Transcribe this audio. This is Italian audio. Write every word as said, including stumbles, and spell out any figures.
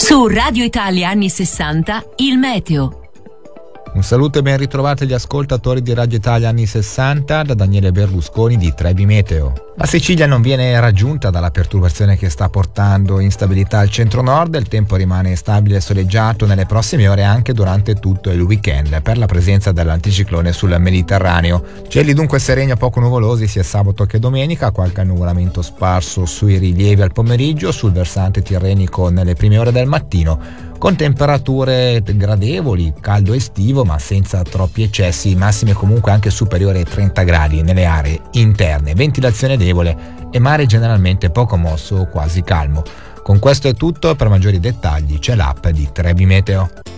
Su Radio Italia anni sessanta, il meteo. Un saluto e ben ritrovati agli ascoltatori di Radio Italia anni sessanta da Daniele Berlusconi di Trebi Meteo. La Sicilia non viene raggiunta dalla perturbazione che sta portando instabilità al centro-nord, il tempo rimane stabile e soleggiato nelle prossime ore anche durante tutto il weekend per la presenza dell'anticiclone sul Mediterraneo. Cieli dunque sereni a poco nuvolosi sia sabato che domenica, qualche annuvolamento sparso sui rilievi al pomeriggio, sul versante tirrenico nelle prime ore del mattino, con temperature gradevoli, caldo estivo ma senza troppi eccessi, massime comunque anche superiori ai trenta gradi nelle aree interne, ventilazione debole e mare generalmente poco mosso o quasi calmo. Con questo è tutto, per maggiori dettagli c'è l'app di Trebi Meteo.